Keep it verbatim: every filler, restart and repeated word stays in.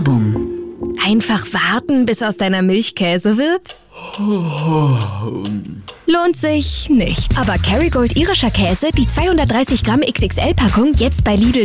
Werbung. Einfach warten, bis aus deiner Milch Käse wird? Lohnt sich nicht. Aber Kerrygold irischer Käse, die zweihundertdreißig Gramm X X L-Packung, jetzt bei Lidl